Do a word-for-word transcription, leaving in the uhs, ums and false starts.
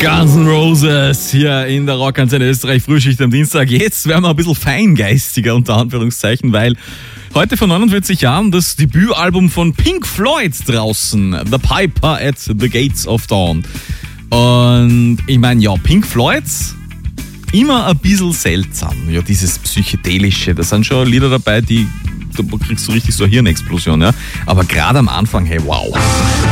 Guns N' Roses hier in der Rockantenne Österreich, Frühschicht am Dienstag. Jetzt werden wir ein bisschen feingeistiger, unter Anführungszeichen, weil heute vor neunundvierzig Jahren das Debütalbum von Pink Floyd draußen, The Piper at the Gates of Dawn. Und ich meine, ja, Pink Floyd, immer ein bisschen seltsam. Ja, dieses Psychedelische, da sind schon Lieder dabei, die, da kriegst du richtig so eine Hirnexplosion, ja. Aber gerade am Anfang, hey, wow.